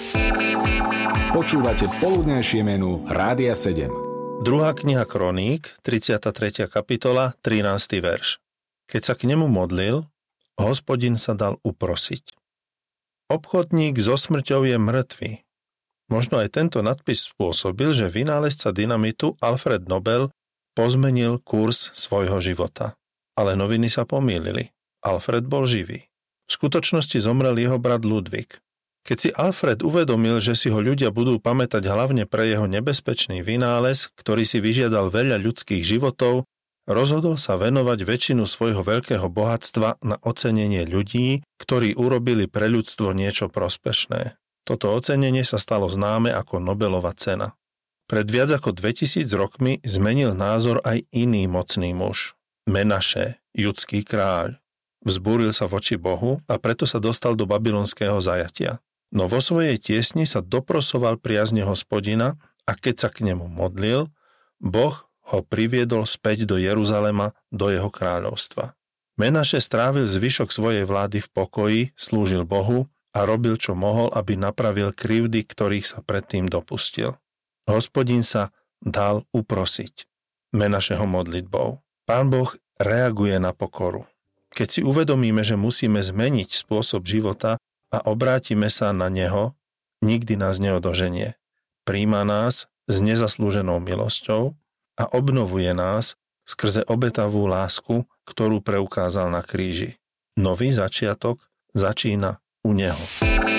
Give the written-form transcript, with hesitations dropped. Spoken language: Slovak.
Počúvate poludnejšie menu Rádia 7. Druhá kniha Kroník, 33. kapitola, 13. verš. Keď sa k nemu modlil, Hospodin sa dal uprosiť. Obchodník so smrťou je mŕtvy. Možno aj tento nadpis spôsobil, že vynálezca dynamitu Alfred Nobel pozmenil kurz svojho života. Ale noviny sa pomýlili. Alfred bol živý. V skutočnosti zomrel jeho brat Ludvík. Keď si Alfred uvedomil, že si ho ľudia budú pamätať hlavne pre jeho nebezpečný vynález, ktorý si vyžiadal veľa ľudských životov, rozhodol sa venovať väčšinu svojho veľkého bohatstva na ocenenie ľudí, ktorí urobili pre ľudstvo niečo prospešné. Toto ocenenie sa stalo známe ako Nobelova cena. Pred viac ako 2000 rokmi zmenil názor aj iný mocný muž, Menaše, judský kráľ. Vzbúril sa voči Bohu a preto sa dostal do babylonského zajatia. No vo svojej tiesni sa doprosoval priazne Hospodina a keď sa k nemu modlil, Boh ho priviedol späť do Jeruzalema, do jeho kráľovstva. Menaše strávil zvyšok svojej vlády v pokoji, slúžil Bohu a robil, čo mohol, aby napravil krivdy, ktorých sa predtým dopustil. Hospodin sa dal uprosiť Menašeho modlitbou. Pán Boh reaguje na pokoru. Keď si uvedomíme, že musíme zmeniť spôsob života a obrátime sa na neho, nikdy nás neodoženie. Prijíma nás s nezaslúženou milosťou a obnovuje nás skrze obetavú lásku, ktorú preukázal na kríži. Nový začiatok začína u neho.